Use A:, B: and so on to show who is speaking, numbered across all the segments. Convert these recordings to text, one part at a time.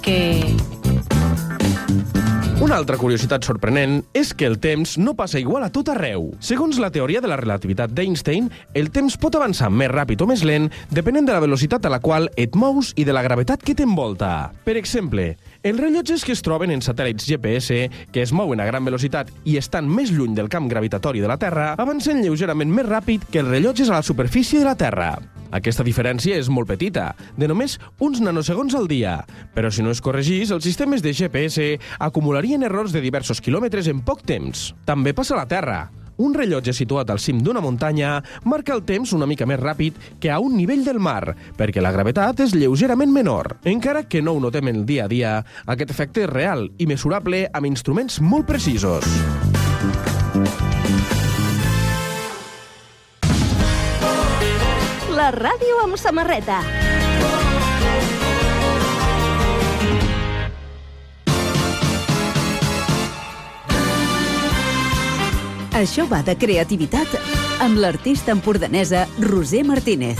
A: Una altra curiositat sorprenent és que el temps no passa igual a tot arreu. Segons la teoria de la relativitat d'Einstein, el temps pot avançar més ràpid o més lent depenent de la velocitat a la qual et mous i de la gravetat que t'envolta. Per exemple, els rellotges que es troben en satèl·lits GPS, que es mouen a gran velocitat i estan més lluny del camp gravitatori de la Terra, avancen lleugerament més ràpid que els rellotges a la superfície de la Terra. Aquesta diferència és molt petita, de només uns nanosegons al dia. Però si no es corregís, els sistemes de GPS acumularien errors de diversos quilòmetres en poc temps. També passa a la Terra. Un rellotge situat al cim d'una muntanya marca el temps una mica més ràpid que a un nivell del mar, perquè la gravetat és lleugerament menor. Encara que no ho notem en el dia a dia, aquest efecte és real i mesurable amb instruments molt precisos.
B: La ràdio amb samarreta.
C: Això va de creativitat amb l'artista empordanesa Roser Martínez.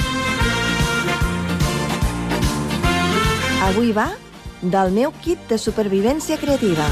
D: Avui va del meu kit de supervivència creativa.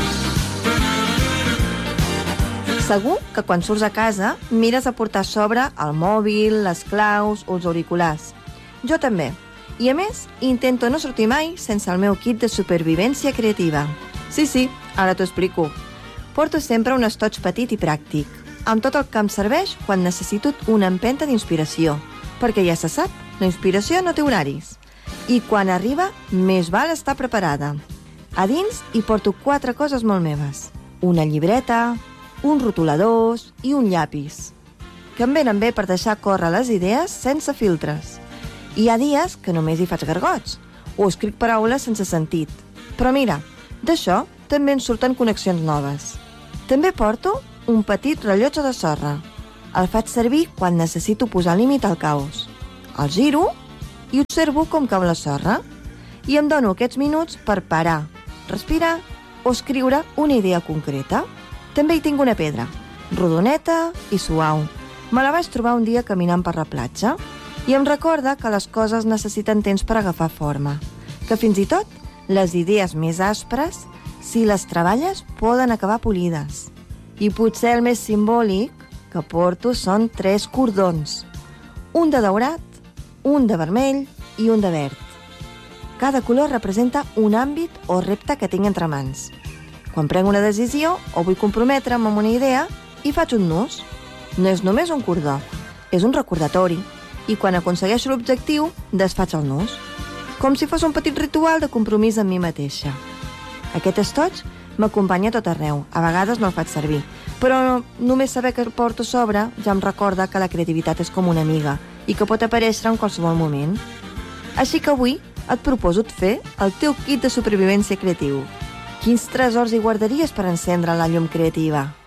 D: Segur que quan surts a casa mires a portar a sobre el mòbil, les claus o els auriculars. Jo també. I a més, intento no sortir mai sense el meu kit de supervivència creativa. Sí, ara t'ho explico. Porto sempre un estoig petit i pràctic, amb tot el que em serveix quan necessito una empenta d'inspiració, perquè ja se sap, la inspiració no té horaris. I quan arriba, més val estar preparada. A dins hi porto 4 coses molt meves. Una llibreta, uns rotuladors i un llapis, que em venen bé per deixar córrer les idees sense filtres. Hi ha dies que només hi faig gargots, o escric paraules sense sentit. Però mira, d'això també en surten connexions noves. També porto un petit rellotge de sorra. El faig servir quan necessito posar límit al caos. El giro i observo com cau la sorra i em dono aquests minuts per parar, respirar o escriure una idea concreta. També hi tinc una pedra, rodoneta i suau. Me la vaig trobar un dia caminant per la platja i em recorda que les coses necessiten temps per agafar forma, que fins i tot les idees més aspres, si les treballes, poden acabar polides. I potser el més simbòlic que porto són 3 cordons, un de daurat, un de vermell i un de verd. Cada color representa un àmbit o repte que tinc entre mans. Quan prenc una decisió o vull comprometre'm amb una idea, hi faig un nus. No és només un cordó, és un recordatori. I quan aconsegueixo l'objectiu, desfaig el nus. Com si fos un petit ritual de compromís amb mi mateixa. Aquest estoig m'acompanya a tot arreu. A vegades no el faig servir. Però només saber que el porto a sobre ja em recorda que la creativitat és com una amiga i que pot aparèixer en qualsevol moment. Així que avui et proposo fer el teu kit de supervivència creatiu. Quins tresors hi guardaries per encendre la llum creativa?